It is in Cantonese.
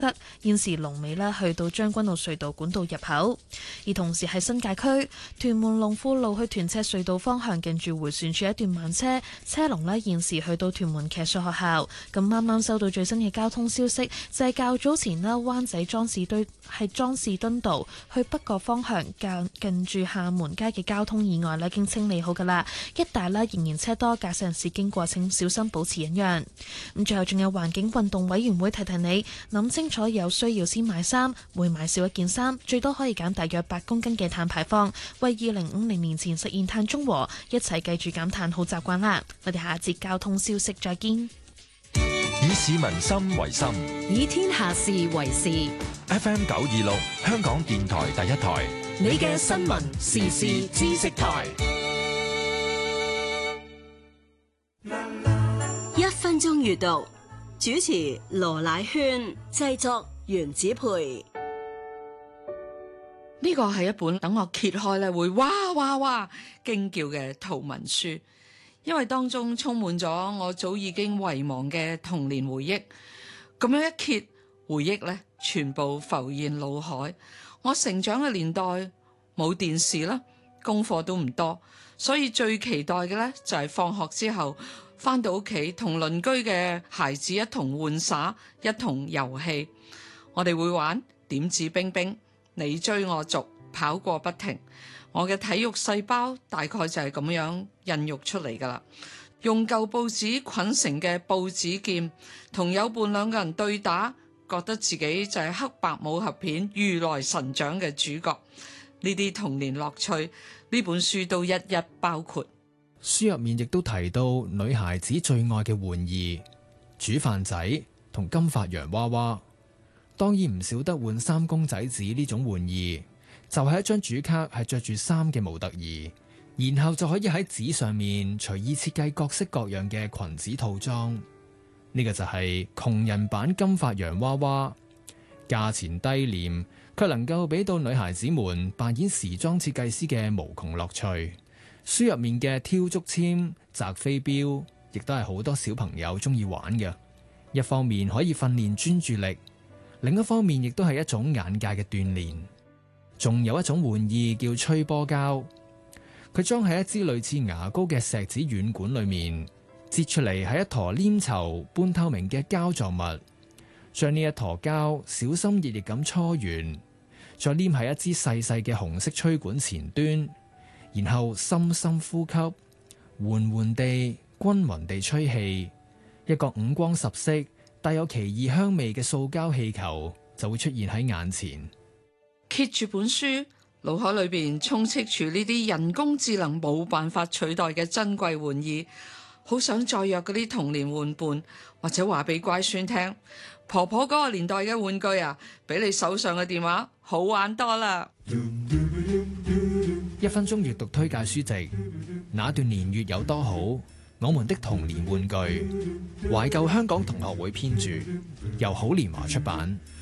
得現時龍尾呢去到將軍澳隧道管道入口，而同時喺新界區屯門龍富路去屯赤隧道方向近住迴旋處一段慢車，車龍呢現時去到屯門騎術學校。咁啱啱收到最新嘅交通消息，就係較早前呢灣仔莊士敦道去北角方向近住廈門街嘅交通意外呢已經清理好噶啦，一帶呢仍然車多，駕駛人士經過請小心保持忍讓。咁最後仲有環境運動委員會提提你，諗清楚有需要先買衫，每買少一件衫，最多可以減大約8公斤嘅碳排放，為2050年前實現碳中和，一齊記住減碳好習慣啦！我哋下一節交通消息再見。 以市民心為心， 以天下事為事。 FM 926，香港電台第一台， 你嘅新聞時事知識台。1分鐘閱讀，主持羅乃萱，製作原子培。 呢個係一本等我揭開咧會哇哇哇驚叫嘅圖文書，因為當中充滿咗我早已經遺忘嘅童年回憶。咁樣一揭，回憶咧全部浮現腦海。我成長嘅年代冇電視啦，功課都唔多，所以最期待嘅咧就係放學之後返到屋企同鄰居嘅孩子一同玩耍，一同遊戲。我哋會玩點指兵兵，你追我逐，跑過不停。我嘅體育細胞大概就係咁樣孕育出嚟噶啦。用舊報紙捆成嘅報紙劍，同友伴兩個人對打，覺得自己就係黑白武俠片如來神掌嘅主角。呢啲童年樂趣，呢本書都一一包括。 書入面亦都提到女孩子最愛嘅玩意，煮飯仔同金髮洋娃娃。當然唔少得換衫公仔紙呢種玩意，就係一張主卡係着住衫嘅模特兒，然後就可以喺紙上面隨意設計各式各樣嘅裙子套裝。呢個就係窮人版金髮洋娃娃，價錢低廉，卻能夠俾到女孩子們扮演時裝設計師嘅無窮樂趣。書入面嘅挑竹籤、擲飛鏢，亦都係好多小朋友中意玩嘅。一方面可以訓練專注力，另一方面亦都係一種眼界嘅鍛煉。仲有一種玩意叫吹波膠，佢裝喺一支類似牙膏嘅錫紙軟管裏面，擠出嚟係一坨黏稠半透明嘅膠狀物。將呢一坨膠小心翼翼咁搓完，再黏喺一支細細嘅紅色吹管前端，然後深深呼吸，緩緩地均勻地吹氣，一個五光十色帶有奇異香味嘅塑膠氣球就會出現喺眼前。 揭住本書，腦海裏邊充斥住呢啲人工智能冇辦法取代嘅珍貴玩意，好想再約嗰啲童年玩伴，或者話俾乖孫聽，婆婆嗰個年代嘅玩具啊，比你手上嘅電話好玩多啦。 1分鐘閱讀推介書籍，那段年月有多好，我們的童年玩具，懷舊香港同學會編著，由好年華出版。